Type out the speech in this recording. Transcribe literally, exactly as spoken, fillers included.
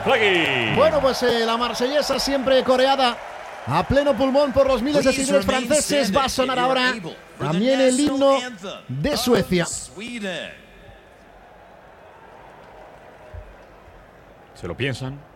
Flagui. Bueno, pues eh, la marsellesa siempre coreada a pleno pulmón por los miles de seguidores franceses. Va a sonar ahora también el himno de Suecia. Se lo piensan.